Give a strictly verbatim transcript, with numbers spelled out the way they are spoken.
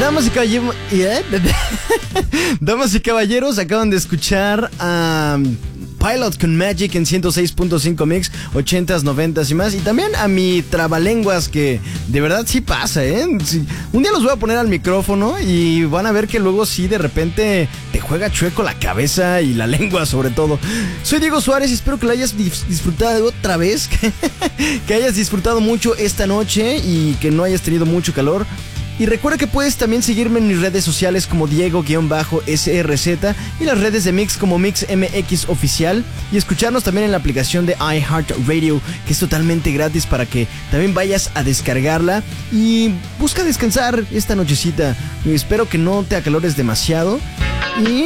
Damas y caballeros, Damas y caballeros, acaban de escuchar a um, Pilot con Magic en ciento seis punto cinco Mix, ochentas, noventas y más. Y también a mi trabalenguas, que de verdad sí pasa, ¿eh? Sí. Un día los voy a poner al micrófono y van a ver que luego sí, de repente te juega chueco la cabeza y la lengua sobre todo. Soy Diego Suárez y espero que lo hayas disfrutado otra vez, que hayas disfrutado mucho esta noche y que no hayas tenido mucho calor. Y recuerda que puedes también seguirme en mis redes sociales como Diego-S R Z y las redes de Mix como MixMX Oficial, y escucharnos también en la aplicación de iHeartRadio, que es totalmente gratis para que también vayas a descargarla y busca descansar esta nochecita. Y espero que no te acalores demasiado y